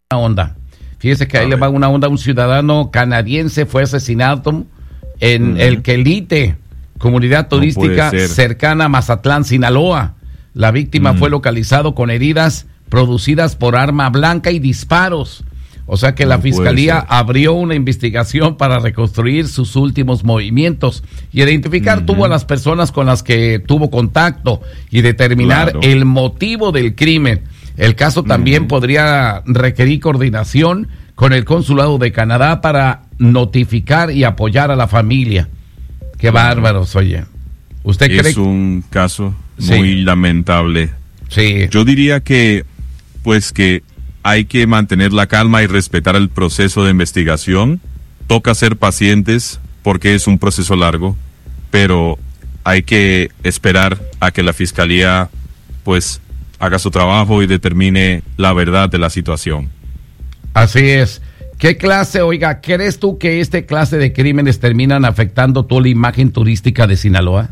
onda. Fíjese que ahí le va una onda. Un ciudadano canadiense fue asesinado en el Quelite, comunidad turística cercana a Mazatlán, Sinaloa. La víctima fue localizado con heridas producidas por arma blanca y disparos. O sea que la fiscalía abrió una investigación para reconstruir sus últimos movimientos y identificar tuvo a las personas con las que tuvo contacto y determinar el motivo del crimen. El caso también podría requerir coordinación con el Consulado de Canadá para notificar y apoyar a la familia. Qué bárbaros, oye. ¿Usted cree? Es un caso muy lamentable. Sí. Yo diría que, pues que hay que mantener la calma y respetar el proceso de investigación. Toca ser pacientes porque es un proceso largo, pero hay que esperar a que la fiscalía, pues, haga su trabajo y determine la verdad de la situación. Así es. ¿Qué clase, oiga, crees tú que este clase de crímenes terminan afectando toda la imagen turística de Sinaloa?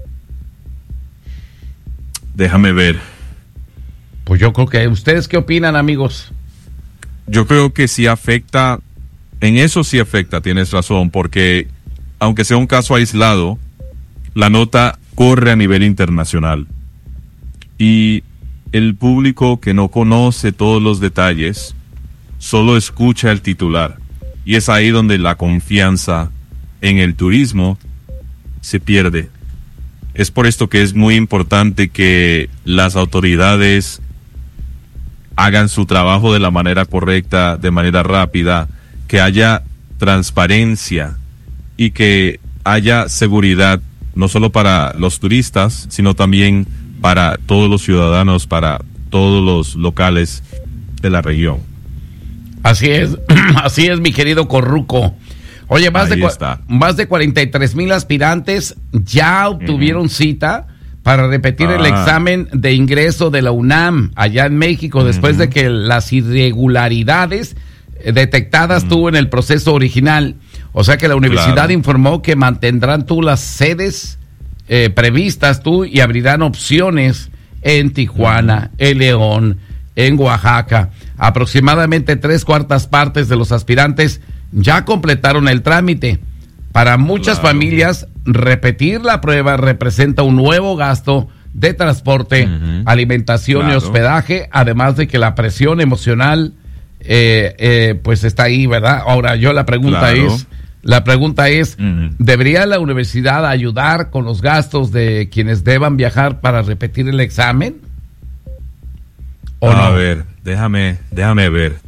Déjame ver. Pues yo creo que, ¿ustedes qué opinan, amigos? Yo creo que sí afecta, en eso sí afecta, tienes razón, porque aunque sea un caso aislado, la nota corre a nivel internacional. Y el público que no conoce todos los detalles, solo escucha el titular. Y es ahí donde la confianza en el turismo se pierde. Es por esto que es muy importante que las autoridades hagan su trabajo de la manera correcta, de manera rápida, que haya transparencia y que haya seguridad, no solo para los turistas, sino también para todos los ciudadanos, para todos los locales de la región. Así es, mi querido Corruco. Oye, más de 43,000 aspirantes ya obtuvieron cita para repetir el examen de ingreso de la UNAM allá en México, después de que las irregularidades detectadas tuvo en el proceso original. O sea que la universidad informó que mantendrán las sedes previstas y abrirán opciones en Tijuana, en León, en Oaxaca. Aproximadamente 3/4 partes de los aspirantes ya completaron el trámite. Para muchas familias, repetir la prueba representa un nuevo gasto de transporte, alimentación y hospedaje, además de que la presión emocional pues está ahí, ¿verdad? Ahora, la pregunta es, ¿debería la universidad ayudar con los gastos de quienes deban viajar para repetir el examen? ¿O no? A ver, déjame ver.